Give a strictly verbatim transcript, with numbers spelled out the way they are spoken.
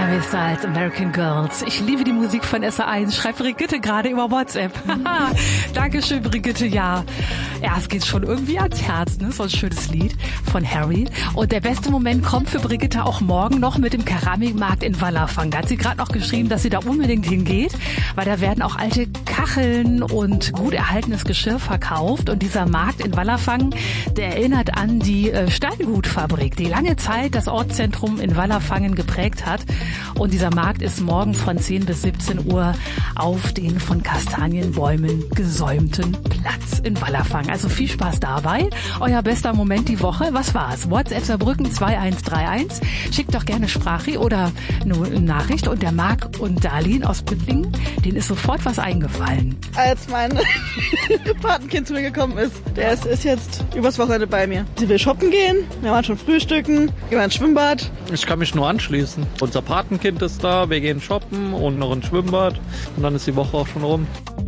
Harry Styles, American Girls. Ich liebe die Musik von S R eins, schreibt Brigitte gerade über WhatsApp. Dankeschön, Brigitte, ja. Ja, es geht schon irgendwie ans Herz, ne? So ein schönes Lied von Harry. Und der beste Moment kommt für Brigitte auch morgen noch mit dem Keramikmarkt in Wallerfang. Da hat sie gerade noch geschrieben, dass sie da unbedingt hingeht, weil da werden auch alte Kacheln und gut erhaltenes Geschirr verkauft. Und dieser Markt in Wallerfang, der erinnert an die äh, Steingutfabrik, die lange Zeit das Ortszentrum in Wallerfangen geprägt hat. Und dieser Markt ist morgen von zehn bis siebzehn Uhr auf den von Kastanienbäumen gesäumten Platz in Wallerfang. Also viel Spaß dabei. Euer bester Moment die Woche. Was war's? WhatsApp Saarbrücken zwei eins drei eins. Schickt doch gerne Sprache oder nur eine Nachricht. Und der Marc und Darlene aus Böblingen, denen ist sofort was eingefallen. Als mein Patenkind zu mir gekommen ist, der ist, ist jetzt übers Wochenende bei mir. Sie will shoppen gehen, wir waren schon frühstücken, gehen wir ins Schwimmbad. Ich kann mich nur anschließen. Unser Patenkind ist da, wir gehen shoppen und noch ins Schwimmbad und dann ist die Woche auch schon rum.